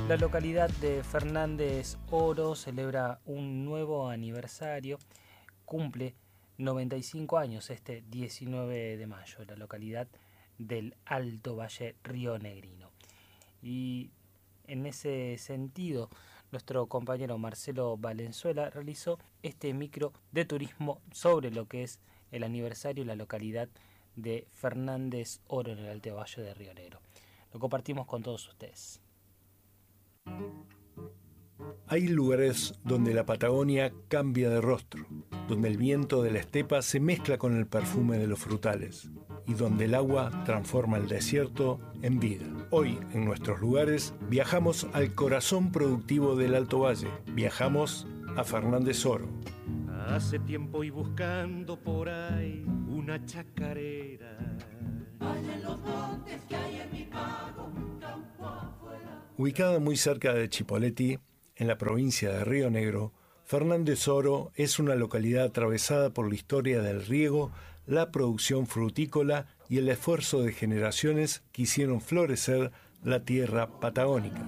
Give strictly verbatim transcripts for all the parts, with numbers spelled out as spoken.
La localidad de Fernández Oro celebra un nuevo aniversario, cumple noventa y cinco años este diecinueve de mayo, la localidad del Alto Valle Rionegrino. Y en ese sentido, nuestro compañero Marcelo Valenzuela realizó este micro de turismo sobre lo que es el aniversario y la localidad de Fernández Oro en el Alto Valle de Río Negro. Lo compartimos con todos ustedes. Hay lugares donde la Patagonia cambia de rostro, donde el viento de la estepa se mezcla con el perfume de los frutales y donde el agua transforma el desierto en vida. Hoy, en nuestros lugares, viajamos al corazón productivo del Alto Valle. Viajamos a Fernández Oro. Hace tiempo y buscando por ahí una chacarera. Vayan los montes que hay en mi pago, campo afuera. Ubicada muy cerca de Chipoleti, en la provincia de Río Negro, Fernández Oro es una localidad atravesada por la historia del riego, la producción frutícola y el esfuerzo de generaciones que hicieron florecer la tierra patagónica.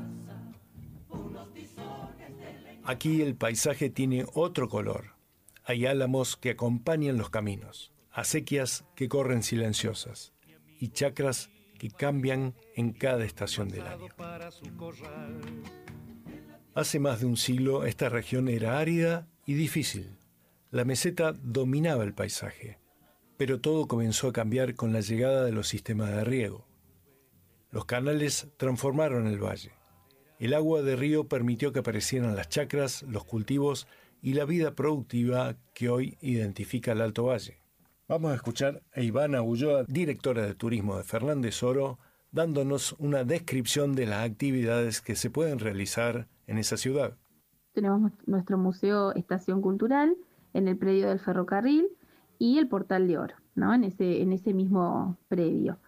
Aquí el paisaje tiene otro color. Hay álamos que acompañan los caminos, acequias que corren silenciosas y chacras que cambian en cada estación del año. Hace más de un siglo esta región era árida y difícil. La meseta dominaba el paisaje, pero todo comenzó a cambiar con la llegada de los sistemas de riego. Los canales transformaron el valle. El agua de río permitió que aparecieran las chacras, los cultivos y la vida productiva que hoy identifica el Alto Valle. Vamos a escuchar a Ivana Ulloa, directora de turismo de Fernández Oro, dándonos una descripción de las actividades que se pueden realizar en esa ciudad. Tenemos nuestro Museo Estación Cultural en el predio del ferrocarril y el Portal de Oro, ¿no? En ese, en ese mismo predio,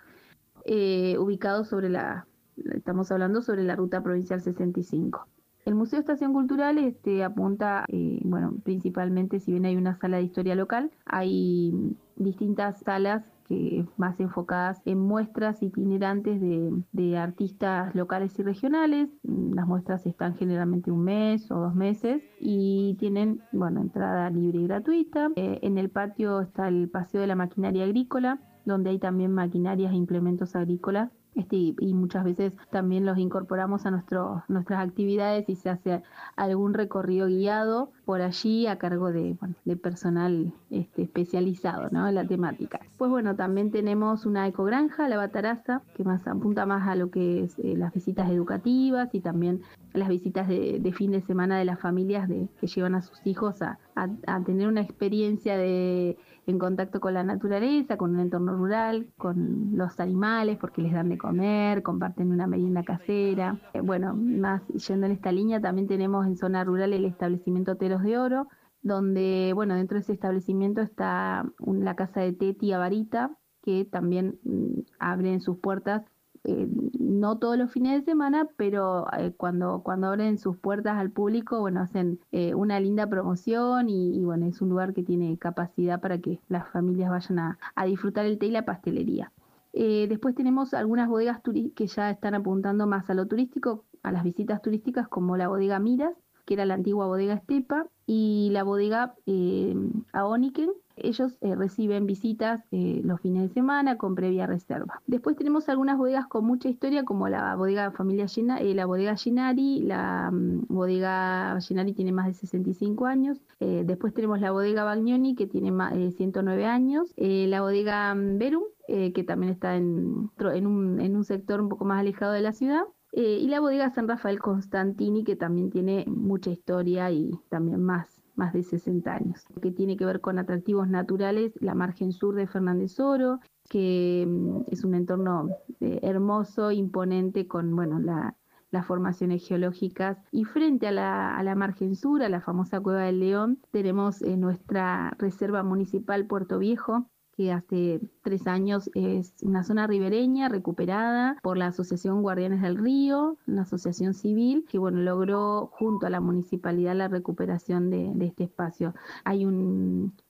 eh, ubicado sobre la, estamos hablando sobre la Ruta Provincial sesenta y cinco. El Museo Estación Cultural este, apunta, eh, bueno, principalmente, si bien hay una sala de historia local, hay distintas salas que más enfocadas en muestras itinerantes de, de artistas locales y regionales. Las muestras están generalmente un mes o dos meses y tienen, bueno, entrada libre y gratuita. Eh, en el patio está el Paseo de la Maquinaria Agrícola, donde hay también maquinarias e implementos agrícolas. Este, y, y muchas veces también los incorporamos a nuestro, nuestras actividades y se hace algún recorrido guiado por allí a cargo de, bueno, de personal este, especializado, ¿no?, en la temática. Pues bueno, también tenemos una ecogranja, La Bataraza, que más apunta más a lo que es eh, las visitas educativas y también las visitas de, de fin de semana de las familias de, que llevan a sus hijos a, a, a tener una experiencia de, en contacto con la naturaleza, con un entorno rural, con los animales, porque les dan de comer, comparten una merienda casera. Eh, bueno, más yendo en esta línea, también tenemos en zona rural el establecimiento Teros de Oro, donde, bueno, dentro de ese establecimiento está un, la casa de Teti Avarita, que también mm, abren sus puertas, eh, no todos los fines de semana, pero eh, cuando, cuando abren sus puertas al público, bueno, hacen eh, una linda promoción y, y, bueno, es un lugar que tiene capacidad para que las familias vayan a, a disfrutar el té y la pastelería. Eh, después tenemos algunas bodegas turi- que ya están apuntando más a lo turístico, a las visitas turísticas, como la bodega Miras, que era la antigua bodega Estepa, y la bodega eh, Aoniken. Ellos eh, reciben visitas eh, los fines de semana con previa reserva. Después tenemos algunas bodegas con mucha historia, como la bodega Familia Gena, eh, la bodega Gennari. La um, bodega Gennari tiene más de sesenta y cinco años. Eh, después tenemos la bodega Bagnoni, que tiene más, eh, ciento nueve años. Eh, la bodega Verum, eh, que también está en, en, un, en un sector un poco más alejado de la ciudad. Eh, y la bodega San Rafael Constantini, que también tiene mucha historia y también más, más de sesenta años, que tiene que ver con atractivos naturales, la margen sur de Fernández Oro, que mm, es un entorno eh, hermoso, imponente, con, bueno, la, las formaciones geológicas. Y frente a la, a la margen sur, a la famosa Cueva del León, tenemos eh, nuestra reserva municipal Puerto Viejo, que hace tres años es una zona ribereña recuperada por la Asociación Guardianes del Río, una asociación civil que, bueno, logró junto a la municipalidad la recuperación de, de este espacio. Hay un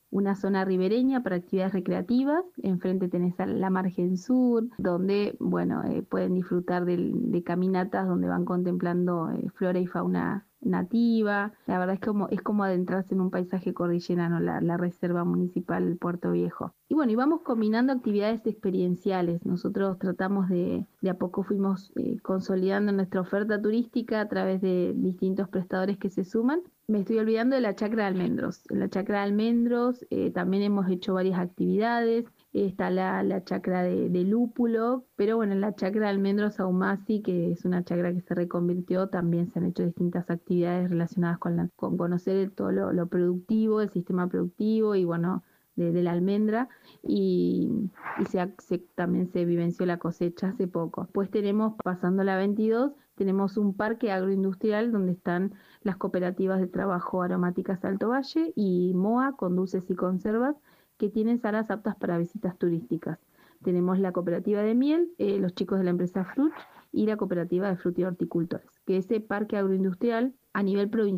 una zona ribereña para actividades recreativas. Enfrente tenés a la margen sur, donde bueno, eh, pueden disfrutar de, de caminatas donde van contemplando eh, flora y fauna nativa. La verdad es como, es como adentrarse en un paisaje cordillerano, la, la Reserva Municipal Puerto Viejo. Y bueno, y vamos combinando actividades experienciales. Nosotros tratamos de, de a poco fuimos eh, consolidando nuestra oferta turística a través de distintos prestadores que se suman. Me estoy olvidando de la Chacra de Almendros. En la Chacra de Almendros eh, también hemos hecho varias actividades. Está la, la chacra de, de Lúpulo, pero bueno, en la chacra de Almendros Ahumasi, que es una chacra que se reconvirtió, también se han hecho distintas actividades relacionadas con, la, con conocer todo lo, lo productivo, el sistema productivo y bueno, de, de la almendra, y, y se, se, también se vivenció la cosecha hace poco. Después tenemos, pasando la veintidós, tenemos un parque agroindustrial donde están las cooperativas de trabajo aromáticas Alto Valle y MOA con dulces y conservas, que tienen salas aptas para visitas turísticas. Tenemos la cooperativa de miel, eh, los chicos de la empresa Fruch y la cooperativa de fruti horticultores, que ese parque agroindustrial a nivel provincial